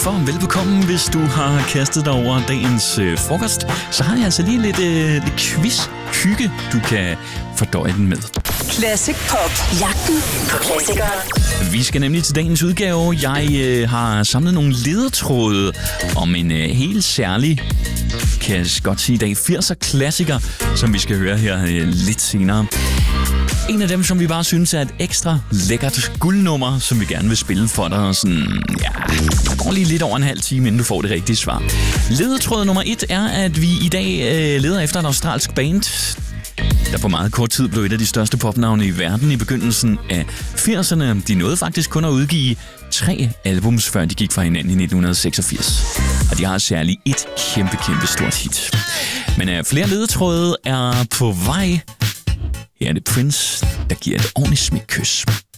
For velbekomme, hvis du har kastet dig over dagens frokost, så har jeg altså lige lidt quiz-hygge, du kan fordøje den med. Classic Pop. Jagten på klassikere. Vi skal nemlig til dagens udgave. Jeg har samlet nogle ledetråde om en helt særlig, kan jeg godt sige i dag, 80'er klassiker, som vi skal høre her lidt senere. En af dem, som vi bare synes er et ekstra lækkert guldnummer, som vi gerne vil spille for dig. Sådan, ja, der går lige lidt over en halv time, inden du får det rigtige svar. Ledetråd nummer 1 er, at vi i dag leder efter et australsk band, der på meget kort tid blev et af de største popnavne i verden i begyndelsen af 80'erne. De nåede faktisk kun at udgive 3 albums, før de gik fra hinanden i 1986. Og de har særligt et kæmpe stort hit. Men flere ledetråde er på vej. Her er det Prince, der giver et ordentligt smækkys.